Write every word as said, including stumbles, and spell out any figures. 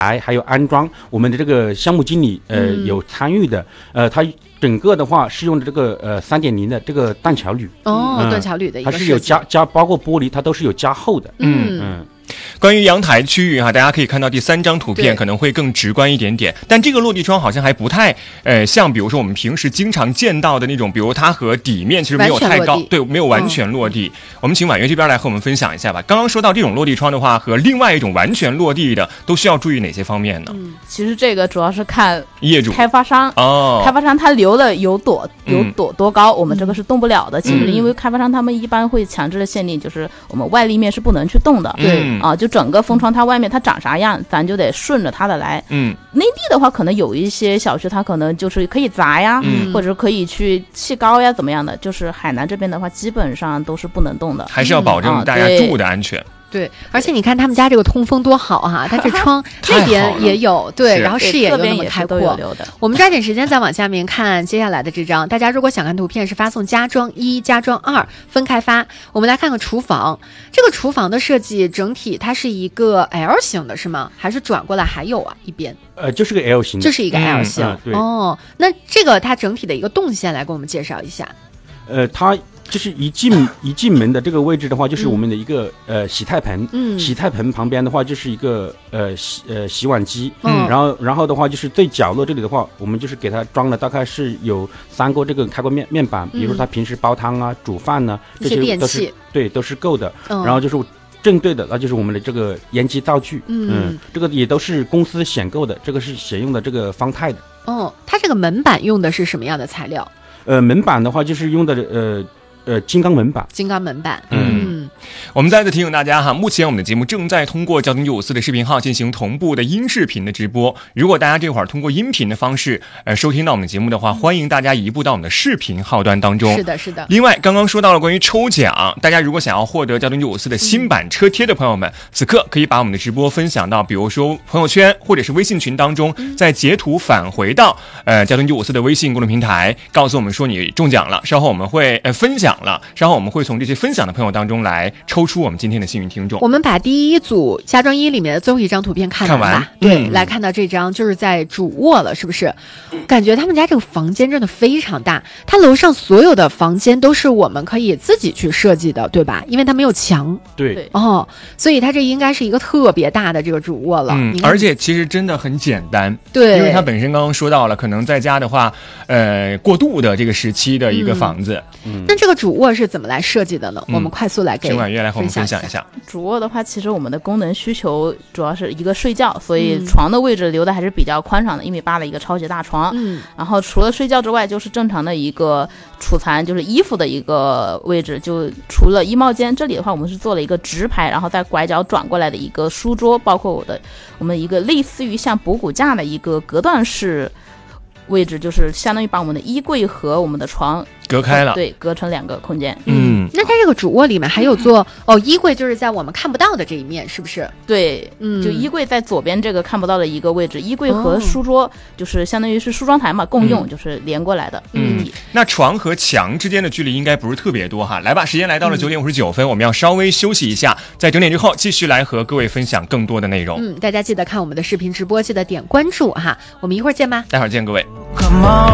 还还有安装，我们的这个项目经理呃、嗯、有参与的，呃，它整个的话是用的这个呃三点零的这个断桥铝哦，嗯、断桥铝的一个它是有加加包括玻璃，它都是有加厚的， 嗯嗯。 关于阳台区域哈，大家可以看到第三张图片可能会更直观一点点，但这个落地窗好像还不太呃像比如说我们平时经常见到的那种，比如它和底面其实没有太高，对，没有完全落地、嗯、我们请婉约这边来和我们分享一下吧。刚刚说到这种落地窗的话和另外一种完全落地的都需要注意哪些方面呢？ 嗯，其实这个主要是看业主开发商哦， 开发商他留了有多有多多高、嗯、我们这个是动不了的。其实因为开发商他们一般会强制的限定，就是我们外立面是不能去动的， 对、 嗯、啊，就整个封窗它外面它长啥样咱就得顺着它的来。 嗯， 内地的话可能有一些小区它可能就是可以砸呀、 嗯、 或者可以去砌高呀怎么样的，就是海南这边的话基本上都是不能动的， 还是要保证大家住的安全、嗯啊、 对，而且你看他们家这个通风多好哈、啊，它这窗那边也有，对，然后视野又那么开阔。我们抓紧时间再往下面看接下来的这张，大家如果想看图片是发送加装一加装二分开发。我们来看看厨房，这个厨房的设计整体它是一个 L 型的是吗？还是转过来还有啊一边？ 呃，就是个 L 型的， 就是一个 L 型、 嗯嗯、 哦。那这个它整体的一个动线来给我们介绍一下。 呃，它就是一进一进门的这个位置的话，就是我们的一个、嗯、呃洗菜盆， 嗯， 洗菜盆旁边的话就是一个呃洗呃洗碗机， 嗯， 然后然后的话就是最角落这里的话，我们就是给它装了大概是有三个这个开关面面板，比如说它平时煲汤啊、煮饭呢、啊，这些都是对都是够的， 嗯、 然后就是正对的，那就是我们的这个烟机灶具， 嗯, 嗯，这个也都是公司选购的，这个是选用的这个方太的。 哦，它这个门板用的是什么样的材料？ 呃，门板的话就是用的呃。呃，金刚门板， 金刚门板， 嗯，我们再次提醒大家哈，目前我们的节目正在通过交通九五四的视频号进行同步的音视频的直播。如果大家这会儿通过音频的方式呃收听到我们的节目的话，欢迎大家移步到我们的视频号端当中。 是的，是的。 另外，刚刚说到了关于抽奖，大家如果想要获得交通九五四的新版车贴的朋友们、嗯，此刻可以把我们的直播分享到，比如说朋友圈或者是微信群当中，嗯、再截图返回到呃交通九五四的微信公众平台，告诉我们说你中奖了。稍后我们会呃分享。了，然后我们会从这些分享的朋友当中来抽出我们今天的幸运听众。 我们把第一组家装一里面的最后一张图片看完吧。 看完对、 嗯， 来看到这张就是在主卧了，是不是？感觉他们家这个房间真的非常大，他楼上所有的房间都是我们可以自己去设计的，对吧？因为它没有墙。 对。 哦，所以它这应该是一个特别大的这个主卧了。 嗯，而且其实真的很简单。 对， 因为它本身刚刚说到了，可能在家的话，呃，过渡的这个时期的一个房子。 嗯。那这个主卧是怎么来设计的呢？嗯、我们快速来给请婉约来和我们分享一下。 主卧的话，其实我们的功能需求主要是一个睡觉，所以床的位置留的还是比较宽敞的，一米八的一个超级大床。 嗯， 然后除了睡觉之外，就是正常的一个储藏，就是衣服的一个位置。就除了衣帽间，这里的话，我们是做了一个直排，然后再拐角转过来的一个书桌，包括我的我们一个类似于像博古架的一个隔断式位置，就是相当于把我们的衣柜和我们的床隔开了， 对，隔成两个空间。 嗯， 那它这个主卧里面还有做、嗯、哦，衣柜就是在我们看不到的这一面，是不是？ 对，嗯，就衣柜在左边这个看不到的一个位置，衣柜和书桌就是相当于是梳妆台嘛，共用，就是连过来的。 嗯，那床和墙之间的距离应该不是特别多哈。来吧，时间来到了九点五十九分、嗯，我们要稍微休息一下，在整点之后继续来和各位分享更多的内容。 嗯，大家记得看我们的视频直播，记得点关注哈。我们一会儿见吧， 待会儿见各位。